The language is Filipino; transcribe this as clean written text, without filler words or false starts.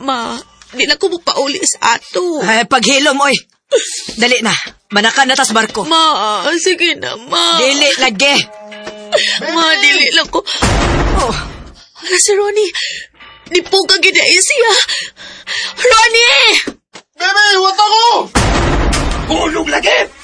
Ma, di na ko pauli sa ato. Ay, paghilom, oy. Dali na. Manakan na tas barko. Ma, sige na, ma. Dili, lagi. Ma, dili lang ko. Oh. Wala si Ronnie. Di po ka ginain siya. Ronnie! Bebe, iwat ako! Hulog lagi!